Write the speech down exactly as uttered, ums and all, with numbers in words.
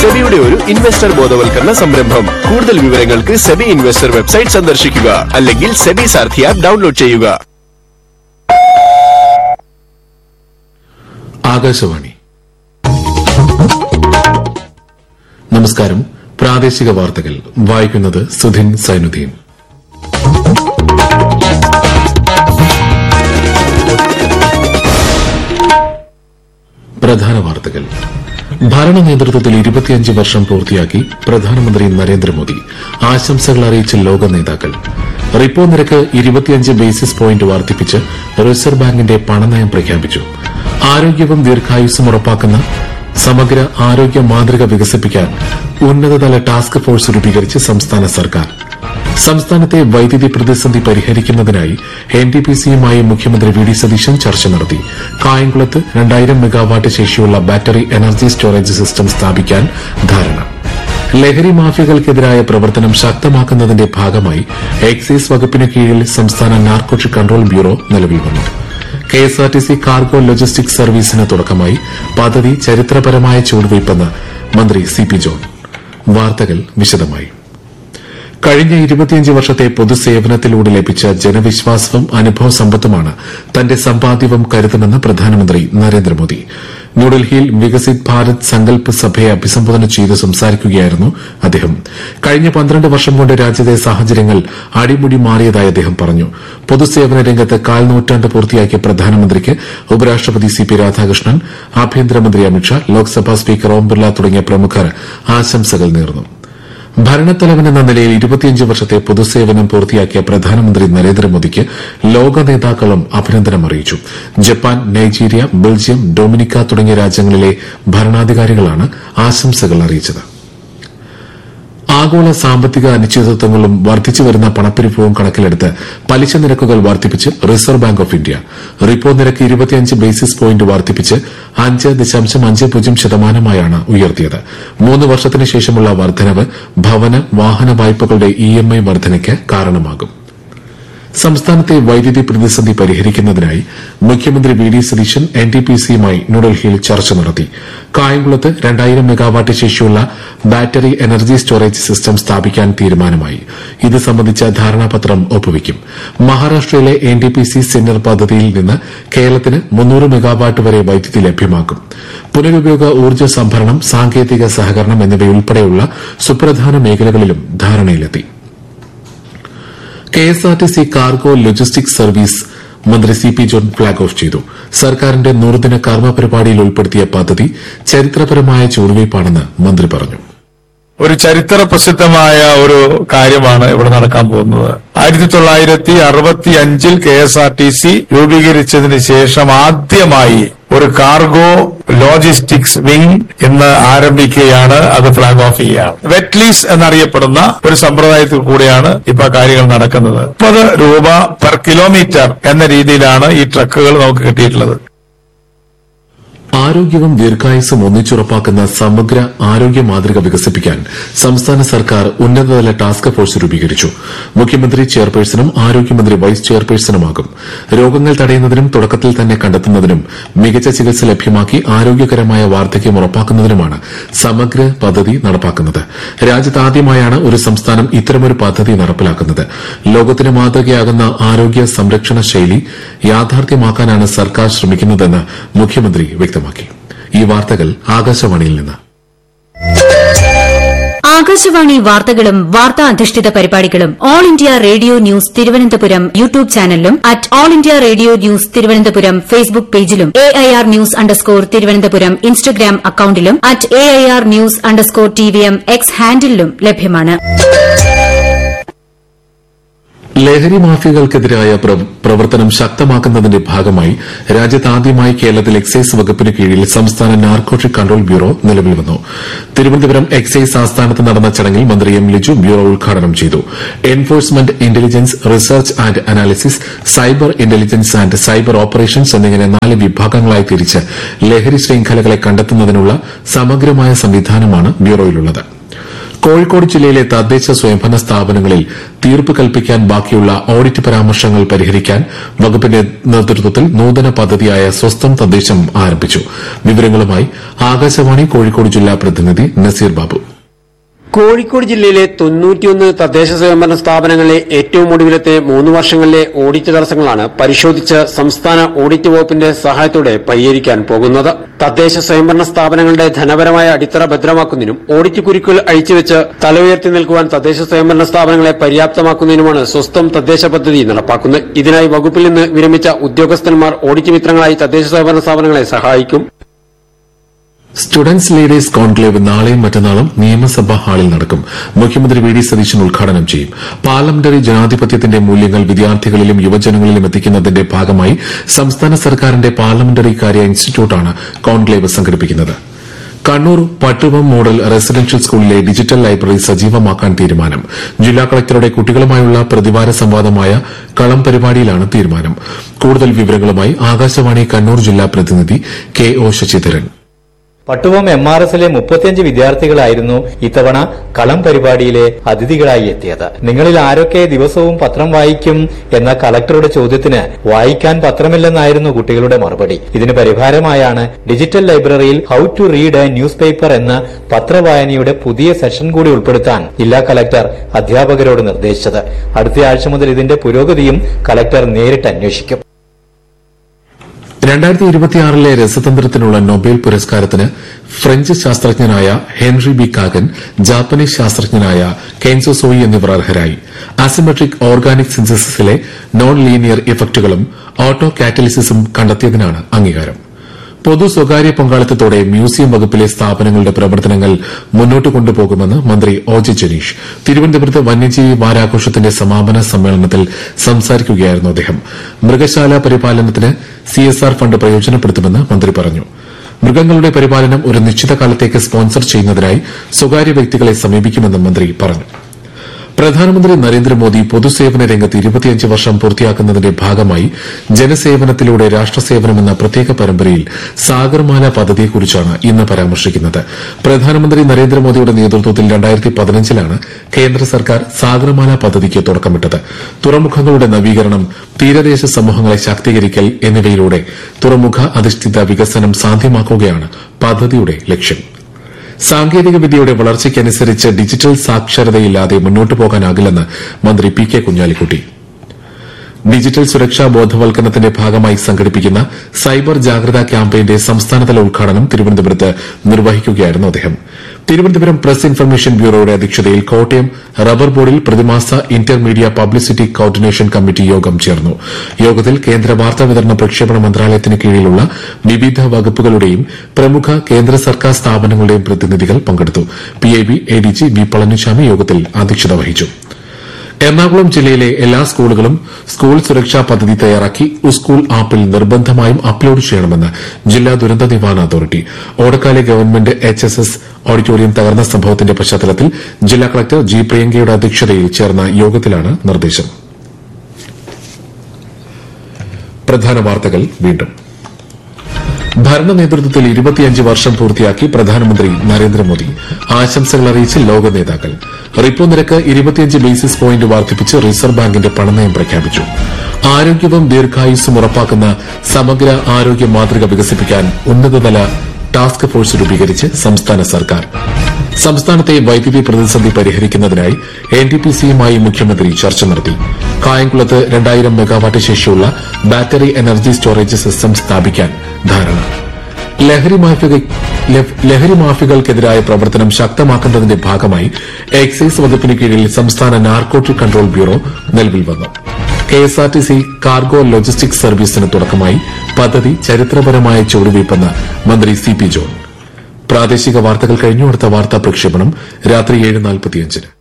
സെബിയുടെ ഒരു ഇൻവെസ്റ്റർ ബോധവൽക്കരണ സംരംഭം. കൂടുതൽ വിവരങ്ങൾക്ക് സെബി ഇൻവെസ്റ്റർ വെബ്സൈറ്റ് സന്ദർശിക്കുക അല്ലെങ്കിൽ സെബി സാരഥി ആപ്പ് ഡൗൺലോഡ് ചെയ്യുക. ആകാശവാണി. നമസ്കാരം. പ്രാദേശിക വാർത്തകൾ വായിക്കുന്നത് സുധിൻ സൈനുദ്ദീൻ. പ്രധാന വാർത്തകൾ. ഭരണ നേതൃത്വത്തിൽ ഇരുപത്തിയഞ്ച് വർഷം പൂർത്തിയാക്കി പ്രധാനമന്ത്രി നരേന്ദ്രമോദി. ആശംസകൾ അറിയിച്ച ലോക നേതാക്കൾ. റിപ്പോ നിരക്ക് ഇരുപത്തിയഞ്ച് ബേസിസ് പോയിന്റ് വർദ്ധിപ്പിച്ച് റിസർവ് ബാങ്കിന്റെ പണനയം പ്രഖ്യാപിച്ചു. ആരോഗ്യവും ദീർഘായുസ്സും ഉറപ്പാക്കുന്ന സമഗ്ര ആരോഗ്യ മാതൃക വികസിപ്പിക്കാൻ ഉന്നതതല ടാസ്ക് ഫോഴ്സ് രൂപീകരിച്ച് സംസ്ഥാന സർക്കാർ. സംസ്ഥാനത്തെ വൈദ്യുതി പ്രതിസന്ധി പരിഹരിക്കുന്നതിനായി എൻ ടി പി സിയുമായി മുഖ്യമന്ത്രി വി ഡി സതീശൻ ചർച്ച നടത്തി. കായംകുളത്ത് രണ്ടായിരം മെഗാവാട്ട് ശേഷിയുള്ള ബാറ്ററി എനർജി സ്റ്റോറേജ് സിസ്റ്റം സ്ഥാപിക്കാൻ ധാരണ. ലഹരി മാഫിയകൾക്കെതിരായ പ്രവർത്തനം ശക്തമാക്കുന്നതിന്റെ ഭാഗമായി എക്സൈസ് വകുപ്പിന് കീഴിൽ സംസ്ഥാന നാർക്കോട്ടിക് കൺട്രോൾ ബ്യൂറോ നിലവിൽ വന്നു. കെഎസ്ആർടിസി കാർഗോ ലോജിസ്റ്റിക്സ് സർവീസിന് തുടക്കമായി. പദ്ധതി ചരിത്രപരമായ ചുവടുവയ്പെന്ന് മന്ത്രി സി പി ജോൺ. വാർത്തകൾ വിശദമായി. കഴിഞ്ഞ ഇരുപത്തിയഞ്ച് വർഷത്തെ പൊതുസേവനത്തിലൂടെ ലഭിച്ച ജനവിശ്വാസവും അനുഭവ സമ്പത്തുമാണ് തന്റെ സമ്പാദ്യവും കരുതുമെന്ന് പ്രധാനമന്ത്രി നരേന്ദ്രമോദി. ന്യൂഡൽഹിയിൽ വികസിത് ഭാരത് സങ്കൽപ് സഭയെ അഭിസംബോധന ചെയ്ത് സംസാരിക്കുകയായിരുന്നു അദ്ദേഹം. കഴിഞ്ഞ പന്ത്രണ്ട് വർഷം കൊണ്ട് രാജ്യത്തെ സാഹചര്യങ്ങൾ അടിമുടി മാറിയതായി അദ്ദേഹം പറഞ്ഞു. പൊതുസേവന രംഗത്ത് കാൽനൂറ്റാണ്ട് പൂർത്തിയാക്കിയ പ്രധാനമന്ത്രിക്ക് ഉപരാഷ്ട്രപതി സി പി രാധാകൃഷ്ണൻ, ആഭ്യന്തരമന്ത്രി അമിത്ഷാ, ലോക്സഭാ സ്പീക്കർ ഓം ബിർള തുടങ്ങിയ പ്രമുഖർ ആശംസകൾ നേർന്നു. ഭരണത്തലവനെന്ന നിലയിൽ ഇരുപത്തിയഞ്ച് വർഷത്തെ പൊതുസേവനം പൂർത്തിയാക്കിയ പ്രധാനമന്ത്രി നരേന്ദ്രമോദിക്ക് ലോക നേതാക്കളും അഭിനന്ദനം അറിയിച്ചു. ജപ്പാൻ, നൈജീരിയ, ബെൽജിയം, ഡൊമിനിക്ക തുടങ്ങിയ രാജ്യങ്ങളിലെ ഭരണാധികാരികളാണ് ആശംസകൾ അറിയിച്ചത്. ആഗോള സാമ്പത്തിക അനിശ്ചിതത്വങ്ങളും വർദ്ധിച്ചുവരുന്ന പണപ്പെരുപ്പവും കണക്കിലെടുത്ത് പലിശ നിരക്കുകൾ വർദ്ധിപ്പിച്ച് reserve bank of India. Repo നിരക്ക് ഇരുപത്തിയഞ്ച് ബേസിസ് പോയിന്റ് വർദ്ധിപ്പിച്ച് അഞ്ച് ദശാംശം അഞ്ച് പൂജ്യം ശതമാനമായാണ് ഉയർത്തിയത്. മൂന്ന് വർഷത്തിന് ശേഷമുള്ള വർദ്ധനവ് ഭവന, വാഹന വായ്പകളുടെ ഇ എം ഐ വർദ്ധനയ്ക്ക് കാരണമാകും. സംസ്ഥാനത്തെ വൈദ്യുതി പ്രതിസന്ധി പരിഹരിക്കുന്നതിനായി മുഖ്യമന്ത്രി V D Satheesan N T P സിയുമായി ന്യൂഡൽഹിയിൽ ചർച്ച നടത്തി. കായംകുളത്ത് രണ്ടായിരം മെഗാവാട്ട് ശേഷിയുള്ള ബാറ്ററി എനർജി സ്റ്റോറേജ് സിസ്റ്റം സ്ഥാപിക്കാൻ തീരുമാനമായി. ഇത് സംബന്ധിച്ച ധാരണാപത്രം ഒപ്പുവയ്ക്കും. മഹാരാഷ്ട്രയിലെ എൻ ടി പി സി സെന്നർ പദ്ധതിയിൽ നിന്ന് കേരളത്തിന് മുന്നൂറ് മെഗാവാട്ട് വരെ വൈദ്യുതി ലഭ്യമാക്കും. പുനരുപയോഗ ഊർജ്ജ സംഭരണം, സാങ്കേതിക സഹകരണം എന്നിവയുൾപ്പെടെയുള്ള സുപ്രധാന മേഖലകളിലും ധാരണയിലെത്തി. കെഎസ്ആർടിസി കാർഗോ ലോജിസ്റ്റിക്സ് സർവീസ് മന്ത്രി C P John flag off ചെയ്തു. സർക്കാരിന്റെ നൂറുദിന കർമ്മ പരിപാടിയിൽ ഉൾപ്പെടുത്തിയ പദ്ധതി ചരിത്രപരമായ ചുവടുവയ്പാണെന്ന് മന്ത്രി പറഞ്ഞു. ഒരു ചരിത്ര പ്രസിദ്ധമായ ഒരു കാര്യമാണ് ഇവിടെ നടക്കാൻ പോകുന്നത്. ആയിരത്തി തൊള്ളായിരത്തി അറുപത്തി അഞ്ചിൽ K S R T C രൂപീകരിച്ചതിന് ശേഷം ആദ്യമായി ഒരു കാർഗോ ലോജിസ്റ്റിക്സ് വിംഗ് ഇന്ന് ആരംഭിക്കുകയാണ്. അത് ഫ്ളാഗ് ഓഫ് ചെയ്യുകയാണ്. വെറ്റ് ലീസ് എന്നറിയപ്പെടുന്ന ഒരു സമ്പ്രദായത്തിൽ കൂടെയാണ് ഇപ്പൊ കാര്യങ്ങൾ നടക്കുന്നത്. മുപ്പത് രൂപ പെർ കിലോമീറ്റർ എന്ന രീതിയിലാണ് ഈ ട്രക്കുകൾ നമുക്ക് കിട്ടിയിട്ടുള്ളത്. ആരോഗ്യവും ദീർഘായുസ്സും ഒന്നിച്ചുറപ്പാക്കുന്ന സമഗ്ര ആരോഗ്യ മാതൃക വികസിപ്പിക്കാൻ സംസ്ഥാന സർക്കാർ ഉന്നതതല ടാസ്ക് ഫോഴ്സ് രൂപീകരിച്ചു. മുഖ്യമന്ത്രി ചെയർപേഴ്സണും ആരോഗ്യമന്ത്രി വൈസ് ചെയർപേഴ്സണുമാകും. രോഗങ്ങൾ തടയുന്നതിനും തുടക്കത്തിൽ തന്നെ കണ്ടെത്തുന്നതിനും മികച്ച ചികിത്സ ലഭ്യമാക്കി ആരോഗ്യകരമായ വാർദ്ധക്യം ഉറപ്പാക്കുന്നതിനുമാണ് സമഗ്ര പദ്ധതി നടപ്പാക്കുന്നത്. രാജ്യത്താദ്യമായാണ് ഒരു സംസ്ഥാനം ഇത്തരമൊരു പദ്ധതി നടപ്പിലാക്കുന്നത്. ലോകത്തിന് മാതൃകയാകുന്ന ആരോഗ്യ സംരക്ഷണ ശൈലി യാഥാർത്ഥ്യമാക്കാനാണ് സർക്കാർ ശ്രമിക്കുന്നതെന്ന് മുഖ്യമന്ത്രി വ്യക്തമാക്കി. ഈ വാർത്തകൾ ആകാശവാണിയിൽ നിന്ന്. ആകാശവാണി വാർത്തകളും വാർത്താ അധിഷ്ഠിത പരിപാടികളും all India radio news Thiruvananthapuram YouTube ചാനലിലും at all India radio news Thiruvananthapuram Facebook പേജിലും A I R news underscore Thiruvananthapuram Instagram അക്കൌണ്ടിലും at A I R news underscore T V M X ഹാൻഡിലും ലഭ്യമാണ്. ലഹരി മാഫിയകൾക്കെതിരായ പ്രവർത്തനം ശക്തമാക്കുന്നതിന്റെ ഭാഗമായി രാജ്യത്താദ്യമായി കേരളത്തിൽ എക്സൈസ് വകുപ്പിന് കീഴിൽ സംസ്ഥാന നാർക്കോട്ടിക് കൺട്രോൾ ബ്യൂറോ നിലവിൽ വന്നു. തിരുവനന്തപുരം എക്സൈസ് ആസ്ഥാനത്ത് നടന്ന ചടങ്ങിൽ മന്ത്രി എം ലിജു ബ്യൂറോ ഉദ്ഘാടനം ചെയ്തു. Enforcement, intelligence, research and analysis, cyber intelligence and cyber operations എന്നിങ്ങനെ നാല് വിഭാഗങ്ങളായി തിരിച്ച് ലഹരി ശൃംഖലകളെ കണ്ടെത്തുന്നതിനുള്ള സമഗ്രമായ സംവിധാനമാണ് ബ്യൂറോയിലുള്ളത്. കോഴിക്കോട് ജില്ലയിലെ തദ്ദേശ സ്വയംഭരണ സ്ഥാപനങ്ങളിൽ തീർപ്പ് കൽപ്പിക്കാൻ ബാക്കിയുള്ള ഓഡിറ്റ് പരാമർശങ്ങൾ പരിഹരിക്കാൻ വകുപ്പിന്റെ നേതൃത്വത്തിൽ നൂതന പദ്ധതിയായ സ്വസ്ഥം തദ്ദേശം ആരംഭിച്ചു. വിവരങ്ങളുമായി ആകാശവാണി കോഴിക്കോട് ജില്ലാ പ്രതിനിധി നസീർ ബാബു. കോഴിക്കോട് ജില്ലയിലെ തൊണ്ണൂറ്റിയൊന്ന് തദ്ദേശ സ്വയംഭരണ സ്ഥാപനങ്ങളിലെ ഏറ്റവും ഒടുവിലത്തെ മൂന്ന് വർഷങ്ങളിലെ ഓഡിറ്റ് തടസ്സങ്ങളാണ് പരിശോധിച്ച് സംസ്ഥാന ഓഡിറ്റ് വകുപ്പിന്റെ സഹായത്തോടെ പരിഹരിക്കാൻ പോകുന്നത്. തദ്ദേശ സ്വയംഭരണ സ്ഥാപനങ്ങളുടെ ധനപരമായ അടിത്തറ ഭദ്രമാക്കുന്നതിനും ഓഡിറ്റ് കുരുക്കുകൾ അഴിച്ചുവെച്ച് തല ഉയർത്തി നിൽക്കുവാൻ തദ്ദേശ സ്വയംഭരണ സ്ഥാപനങ്ങളെ പര്യാപ്തമാക്കുന്നതിനുമാണ് സ്വസ്ഥം തദ്ദേശ പദ്ധതി നടപ്പാക്കുന്നത്. ഇതിനായി വകുപ്പിൽ നിന്ന് വിരമിച്ച ഉദ്യോഗസ്ഥന്മാർ ഓഡിറ്റ് മിത്രങ്ങളായി തദ്ദേശ സ്വയംഭരണ സ്ഥാപനങ്ങളെ സഹായിക്കും. സ്റ്റുഡന്റ്സ് ലീഡേഴ്സ് കോൺക്ലേവ് നാളെയും മറ്റന്നാളും നിയമസഭാ ഹാളിൽ നടക്കും. മുഖ്യമന്ത്രി വി ഡി സതീശൻ ഉദ്ഘാടനം ചെയ്യും. പാർലമെന്ററി ജനാധിപത്യത്തിന്റെ മൂല്യങ്ങൾ വിദ്യാർത്ഥികളിലും യുവജനങ്ങളിലും എത്തിക്കുന്നതിന്റെ ഭാഗമായി സംസ്ഥാന സർക്കാരിന്റെ പാർലമെന്ററി കാര്യ ഇൻസ്റ്റിറ്റ്യൂട്ടാണ് കോൺക്ലേവ് സംഘടിപ്പിക്കുന്നത്. കണ്ണൂർ പട്ടുവം മോഡൽ റെസിഡൻഷ്യൽ സ്കൂളിലെ ഡിജിറ്റൽ ലൈബ്രറി സജീവമാക്കാൻ തീരുമാനം. ജില്ലാ കളക്ടറുടെ കുട്ടികളുമായുള്ള പ്രതിവാര സംവാദമായ കളം പരിപാടിയിലാണ് തീരുമാനം. കൂടുതൽ വിവരങ്ങളുമായി ആകാശവാണി കണ്ണൂർ ജില്ലാ പ്രതിനിധി K O Sasidharan. Pattuvam M R എസിലെ മുപ്പത്തിയഞ്ച് വിദ്യാർത്ഥികളായിരുന്നു ഇത്തവണ കളം പരിപാടിയിലെ അതിഥികളായി എത്തിയത്. നിങ്ങളിൽ ആരൊക്കെ ദിവസവും പത്രം വായിക്കും എന്ന കളക്ടറുടെ ചോദ്യത്തിന് വായിക്കാൻ പത്രമില്ലെന്നായിരുന്നു കുട്ടികളുടെ മറുപടി. ഇതിന് പരിഹാരമായാണ് ഡിജിറ്റൽ ലൈബ്രറിയിൽ how to read A news paper എന്ന പത്രവായനയുടെ പുതിയ സെഷൻ കൂടി ഉൾപ്പെടുത്താൻ ജില്ലാ കളക്ടർ അധ്യാപകരോട് നിർദ്ദേശിച്ചത്. അടുത്തയാഴ്ച മുതൽ ഇതിന്റെ പുരോഗതിയും കളക്ടർ നേരിട്ട് അന്വേഷിക്കും. രണ്ടായിരത്തി ഇരുപത്തിയാറിലെ രസതന്ത്രത്തിനുള്ള നൊബേൽ പുരസ്കാരത്തിന് French ശാസ്ത്രജ്ഞനായ Henry B Kagan, Japanese ശാസ്ത്രജ്ഞനായ Kenzo സോയി എന്നിവർ അർഹരായി. Asymmetric organic സിന്തസിസിലെ non linear ഇഫക്റ്റുകളും auto കാറ്റലിസിസും കണ്ടെത്തിയതിനാണ് അംഗീകാരം. പൊതു സ്വകാര്യ പങ്കാളിത്തത്തോടെ മ്യൂസിയം വകുപ്പിലെ സ്ഥാപനങ്ങളുടെ പ്രവർത്തനങ്ങൾ മുന്നോട്ട് കൊണ്ടുപോകുമെന്ന് മന്ത്രി ഒ ജെ ജനീഷ് തിരുവനന്തപുരത്ത് വന്യജീവി വാരാഘോഷത്തിന്റെ സമാപന സമ്മേളനത്തിൽ സംസാരിക്കുകയായിരുന്നു അദ്ദേഹം. മൃഗശാല പരിപാലനത്തിന് സി എസ് ആർ ഫണ്ട് പ്രയോജനപ്പെടുത്തുമെന്ന് മന്ത്രി പറഞ്ഞു. മൃഗങ്ങളുടെ പരിപാലനം ഒരു നിശ്ചിത കാലത്തേക്ക് സ്പോൺസർ ചെയ്യുന്നതിനായി സ്വകാര്യ വ്യക്തികളെ സമീപിക്കുമെന്നും മന്ത്രി പറഞ്ഞു. പ്രധാനമന്ത്രി നരേന്ദ്രമോദി പൊതുസേവന രംഗത്ത് ഇരുപത്തിയഞ്ച് വർഷം പൂർത്തിയാക്കുന്നതിന്റെ ഭാഗമായി ജനസേവനത്തിലൂടെ രാഷ്ട്രസേവനമെന്ന പ്രത്യേക പരമ്പരയിൽ സാഗർമാല പദ്ധതിയെക്കുറിച്ചാണ് ഇന്ന് പരാമർശിക്കുന്നത്. പ്രധാനമന്ത്രി നരേന്ദ്രമോദിയുടെ നേതൃത്വത്തിൽ രണ്ടായിരത്തി പതിനഞ്ചിലാണ് കേന്ദ്ര സർക്കാർ സാഗർമാല പദ്ധതിക്ക് തുടക്കമിട്ടത്. തുറമുഖങ്ങളുടെ നവീകരണം, തീരദേശ സമൂഹങ്ങളെ ശാക്തീകരിക്കൽ എന്നിവയിലൂടെ തുറമുഖ അധിഷ്ഠിത വികസനം സാധ്യമാക്കുകയാണ് പദ്ധതിയുടെ ലക്ഷ്യം. സാങ്കേതിക വിദ്യയുടെ വളർച്ചയ്ക്കനുസരിച്ച് ഡിജിറ്റൽ സാക്ഷരതയില്ലാതെ മുന്നോട്ടു പോകാനാകില്ലെന്ന് മന്ത്രി പി കെ കുഞ്ഞാലിക്കുട്ടി. ഡിജിറ്റൽ സുരക്ഷാ ബോധവൽക്കരണത്തിന്റെ ഭാഗമായി സംഘടിപ്പിക്കുന്ന സൈബർ ജാഗ്രതാ ക്യാമ്പയിന്റെ സംസ്ഥാനതല ഉദ്ഘാടനം തിരുവനന്തപുരത്ത് നിർവഹിക്കുകയായിരുന്നു അദ്ദേഹം. തിരുവനന്തപുരം പ്രസ് ഇൻഫർമേഷൻ ബ്യൂറോയുടെ അധ്യക്ഷതയിൽ കോട്ടയം റബ്ബർ ബോർഡിൽ പ്രതിമാസ ഇന്റർമീഡിയ പബ്ലിസിറ്റി കോർഡിനേഷൻ കമ്മിറ്റി യോഗം ചേർന്നു. യോഗത്തിൽ കേന്ദ്ര വാർത്താവിതരണ പ്രക്ഷേപണ മന്ത്രാലയത്തിന് കീഴിലുള്ള വിവിധ വകുപ്പുകളുടെയും പ്രമുഖ കേന്ദ്ര സർക്കാർ സ്ഥാപനങ്ങളുടെയും പ്രതിനിധികൾ പങ്കെടുത്തു. P I B A D G B Palaniswami യോഗത്തിൽ അധ്യക്ഷത വഹിച്ചു. എറണാകുളം ജില്ലയിലെ എല്ലാ സ്കൂളുകളും സ്കൂൾ സുരക്ഷാ പദ്ധതി തയ്യാറാക്കി സ്കൂൾ ആപ്പിൽ നിർബന്ധമായും അപ്ലോഡ് ചെയ്യണമെന്ന് ജില്ലാ ദുരന്ത നിവാരണ authority. ഓടക്കാലെ government H S S auditorium തകർന്ന സംഭവത്തിന്റെ പശ്ചാത്തലത്തിൽ ജില്ലാ കളക്ടർ ജി പ്രിയങ്കയുടെ അധ്യക്ഷതയിൽ ചേർന്ന യോഗത്തിലാണ് നിർദ്ദേശം. പ്രധാന വാർത്തകൾ വീണ്ടും. ഭരണ നേതൃത്വത്തിൽ ഇരുപത്തിയഞ്ച് വർഷം പൂർത്തിയാക്കി പ്രധാനമന്ത്രി നരേന്ദ്രമോദി. ആശംസകൾ അറിയിച്ച് ലോക നേതാക്കൾ. റിപ്പോ നിരക്ക് ഇരുപത്തിയഞ്ച് ബേസിസ് പോയിന്റ് വർദ്ധിപ്പിച്ച് റിസർവ് ബാങ്കിന്റെ പണനയം പ്രഖ്യാപിച്ചു. ആരോഗ്യവും ദീർഘായുസ്സും ഉറപ്പാക്കുന്ന സമഗ്ര ആരോഗ്യ മാതൃക വികസിപ്പിക്കാൻ ഉന്നതതല ടാസ്ക് ഫോഴ്സ് രൂപീകരിച്ച് സംസ്ഥാന സർക്കാർ. സംസ്ഥാനത്തെ വൈദ്യുതി പ്രതിസന്ധി പരിഹരിക്കുന്നതിനായി എൻ ടി പി സിയുമായി മുഖ്യമന്ത്രി ചർച്ച നടത്തി. കായംകുളത്ത് രണ്ടായിരം മെഗാവാട്ട് ശേഷിയുള്ള ബാറ്ററി എനർജി സ്റ്റോറേജ് സിസ്റ്റം സ്ഥാപിക്കാൻ ധാരണ. ലഹരി മാഫിയകൾക്കെതിരായ പ്രവർത്തനം ശക്തമാക്കുന്നതിന്റെ ഭാഗമായി എക്സൈസ് വകുപ്പിന് കീഴിൽ സംസ്ഥാന നാർക്കോട്ടിക് കൺട്രോൾ ബ്യൂറോ നിലവിൽ വന്നു. കെഎസ്ആർടിസി കാർഗോ ലോജിസ്റ്റിക്സ് സർവീസിന് തുടക്കമായി. പദ്ധതി ചരിത്രപരമായ ചുവടുവയ്പ്പെന്ന് മന്ത്രി സി പി ജോൺ. പ്രാദേശിക വാർത്തകൾ കഴിഞ്ഞു. അടുത്ത വാർത്താ പ്രക്ഷേപണം രാത്രി ഏഴ് നാൽപ്പത്തിയഞ്ചിന്.